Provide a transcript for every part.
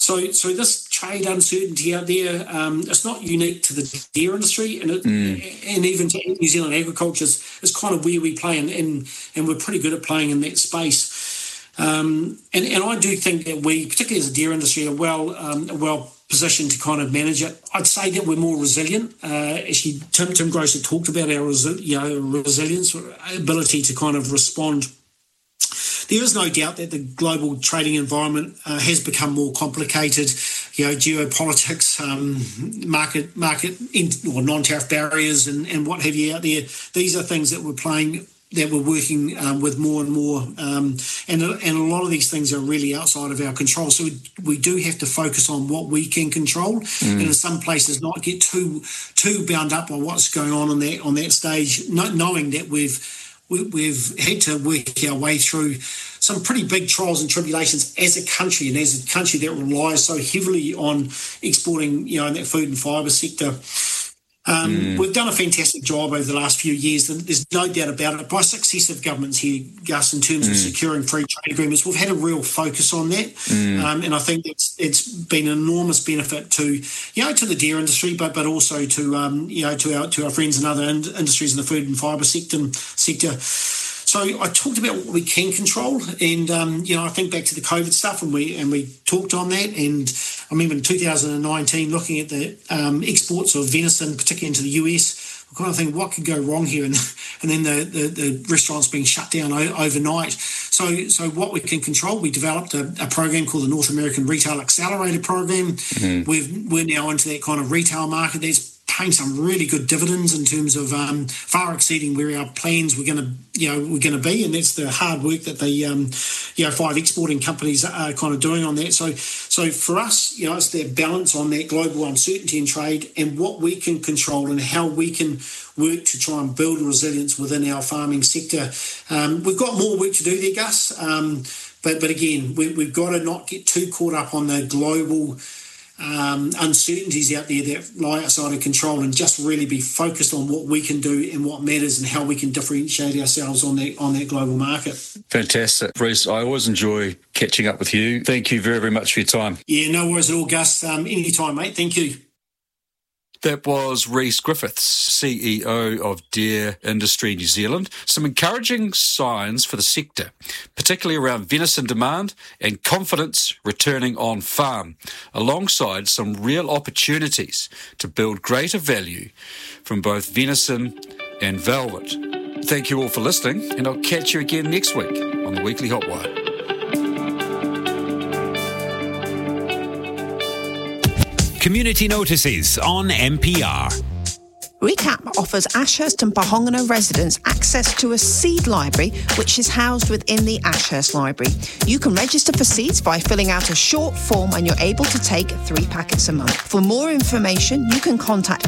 So this trade uncertainty out there, it's not unique to the dairy industry, and even to New Zealand agriculture is kind of where we play, and we're pretty good at playing in that space. And I do think that we, particularly as a dairy industry, are well positioned to kind of manage it. I'd say that we're more resilient. Actually, Tim Grosser talked about our resilience, ability to kind of respond. There is no doubt that the global trading environment has become more complicated. Geopolitics, market or non-tariff barriers, and what have you out there. These are things that we're working with more and more, and a lot of these things are really outside of our control. So we do have to focus on what we can control, and in some places not get too bound up on what's going on that stage, knowing that we've had to work our way through some pretty big trials and tribulations as a country, and as a country that relies so heavily on exporting, in that food and fibre sector. We've done a fantastic job over the last few years, and there's no doubt about it, by successive governments here, Gus, in terms of securing free trade agreements. We've had a real focus on that, and I think it's been an enormous benefit to the dairy industry, but also to our friends in other industries in the food and fibre sector. So I talked about what we can control, and I think back to the COVID stuff, and we talked on that. And I remember in 2019 looking at the exports of venison, particularly into the US. I kind of think, what could go wrong here? And then the restaurants being shut down overnight. So what we can control, we developed a program called the North American Retail Accelerator Program. We're now into that kind of retail market that's paying some really good dividends in terms of far exceeding where our plans we're going to be, and that's the hard work that the 5 exporting companies are kind of doing on that. So for us, it's that balance on that global uncertainty in trade and what we can control and how we can work to try and build resilience within our farming sector. We've got more work to do there, Gus, but again, we've got to not get too caught up on the global uncertainties out there that lie outside of control, and just really be focused on what we can do and what matters and how we can differentiate ourselves on that global market. Fantastic. Bruce, I always enjoy catching up with you. Thank you very, very much for your time. Yeah, no worries at all, Gus. Anytime, mate. Thank you. That was Rhys Griffiths, CEO of Dairy Industry New Zealand. Some encouraging signs for the sector, particularly around venison demand and confidence returning on farm, alongside some real opportunities to build greater value from both venison and velvet. Thank you all for listening, and I'll catch you again next week on the Weekly Hotwire. Community notices on MPR. Recap offers Ashurst and Pahongona residents access to a seed library which is housed within the Ashurst Library. You can register for seeds by filling out a short form, and you're able to take 3 packets a month. For more information, you can contact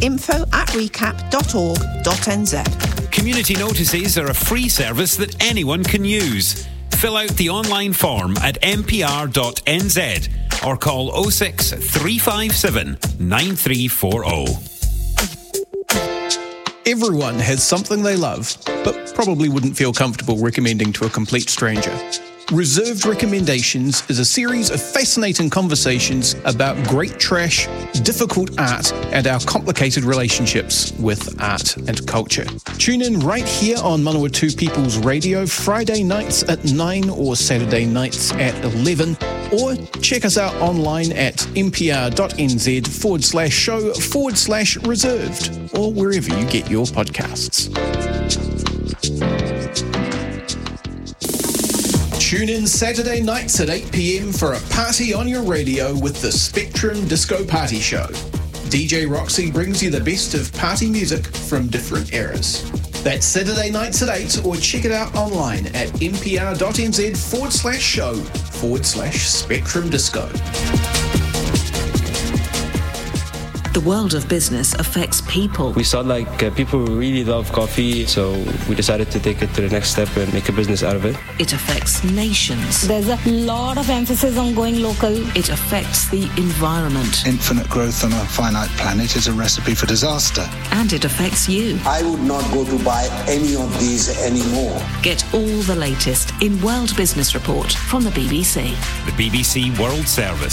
info@recap.org.nz. Community notices are a free service that anyone can use. Fill out the online form at mpr.nz or call 06 357 9340. Everyone has something they love, but probably wouldn't feel comfortable recommending to a complete stranger. Reserved Recommendations is a series of fascinating conversations about great trash, difficult art, and our complicated relationships with art and culture. Tune in right here on Manawatu People's Radio, Friday nights at 9 or Saturday nights at 11, or check us out online at mpr.nz/show/reserved, or wherever you get your podcasts. Tune in Saturday nights at 8 p.m. for a party on your radio with the Spectrum Disco Party Show. DJ Roxy brings you the best of party music from different eras. That's Saturday nights at 8, or check it out online at mpr.nz/show/Spectrum Disco. The world of business affects people. We saw people really love coffee, so we decided to take it to the next step and make a business out of it. It affects nations. There's a lot of emphasis on going local. It affects the environment. Infinite growth on a finite planet is a recipe for disaster. And it affects you. I would not go to buy any of these anymore. Get all the latest in World Business Report from the BBC. The BBC World Service.